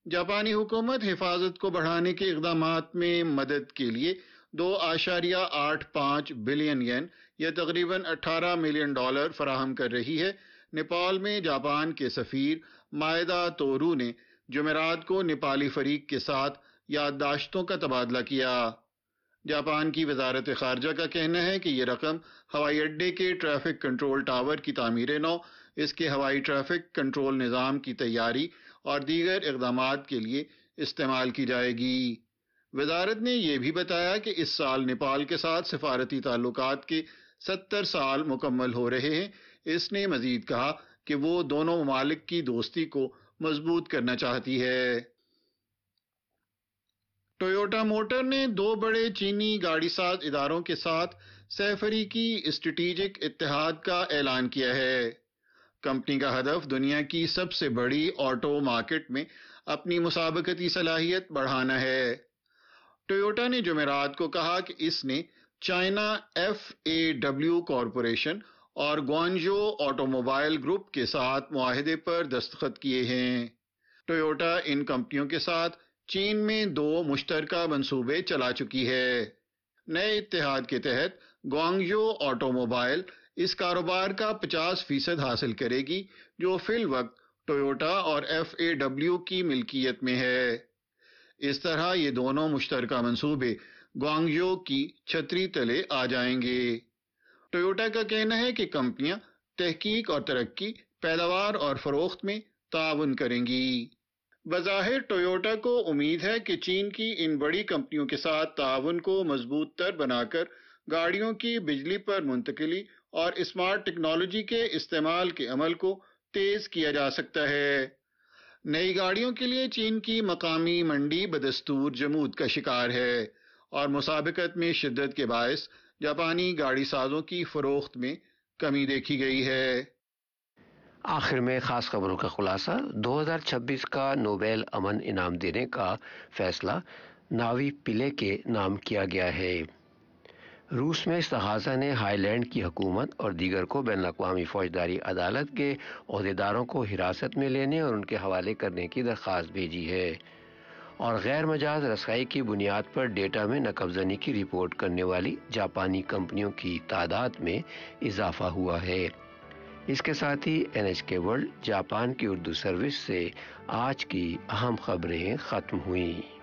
جاپانی حکومت حفاظت کو بڑھانے کے اقدامات میں مدد کے لیے 2.85 بلین ین یا تقریباً $18 ملین فراہم کر رہی ہے۔ نیپال میں جاپان کے سفیر مائیدا تورو نے جمعرات کو نیپالی فریق کے ساتھ یادداشتوں کا تبادلہ کیا۔ جاپان کی وزارت خارجہ کا کہنا ہے کہ یہ رقم ہوائی اڈے کے ٹریفک کنٹرول ٹاور کی تعمیر نو، اس کے ہوائی ٹریفک کنٹرول نظام کی تیاری اور دیگر اقدامات کے لیے استعمال کی جائے گی۔ وزارت نے یہ بھی بتایا کہ اس سال نیپال کے ساتھ سفارتی تعلقات کے 70 سال مکمل ہو رہے ہیں۔ اس نے مزید کہا کہ وہ دونوں ممالک کی دوستی کو مضبوط کرنا چاہتی ہے۔ ٹویوٹا موٹر نے 2 بڑے چینی گاڑی ساز اداروں کے ساتھ سہ فریقی اسٹریٹجک اتحاد کا اعلان کیا ہے۔ کمپنی کا ہدف دنیا کی سب سے بڑی آٹو مارکیٹ میں اپنی مسابقتی صلاحیت بڑھانا ہے۔ ٹویوٹا نے جمعرات کو کہا کہ اس نے چائنا FAW کارپوریشن اور گوانجو آٹو موبائل گروپ کے ساتھ معاہدے پر دستخط کیے ہیں۔ ٹویوٹا ان کمپنیوں کے ساتھ چین میں 2 مشترکہ منصوبے چلا چکی ہے۔ نئے اتحاد کے تحت گوانجو آٹو موبائل اس کاروبار کا 50% حاصل کرے گی جو فی الوقت ٹویوٹا اور FAW کی ملکیت میں ہے۔ اس طرح یہ دونوں مشترکہ منصوبے گوانجو کی چھتری تلے آ جائیں گے۔ ٹویوٹا کا کہنا ہے کہ کمپنیاں تحقیق اور ترقی، پیداوار اور فروخت میں تعاون کریں گی۔ بظاہر ٹویوٹا کو امید ہے کہ چین کی ان بڑی کمپنیوں کے ساتھ تعاون کو مضبوط تر بنا کر گاڑیوں کی بجلی پر منتقلی اور اسمارٹ ٹیکنالوجی کے استعمال کے عمل کو تیز کیا جا سکتا ہے۔ نئی گاڑیوں کے لیے چین کی مقامی منڈی بدستور جمود کا شکار ہے اور مسابقت میں شدت کے باعث جاپانی گاڑی سازوں کی فروخت میں کمی دیکھی گئی ہے۔ آخر میں خاص خبروں کا خلاصہ۔ 2026 کا نوبیل امن انعام دینے کا فیصلہ ناوی پلے کے نام کیا گیا ہے۔ روس میں استغاثہ نے ہائی لینڈ کی حکومت اور دیگر کو بین الاقوامی فوجداری عدالت کے عہدیداروں کو حراست میں لینے اور ان کے حوالے کرنے کی درخواست بھیجی ہے، اور غیر مجاز رسائی کی بنیاد پر ڈیٹا میں نقب زنی کی رپورٹ کرنے والی جاپانی کمپنیوں کی تعداد میں اضافہ ہوا ہے۔ اس کے ساتھ ہی NHK ورلڈ جاپان کی اردو سروس سے آج کی اہم خبریں ختم ہوئیں۔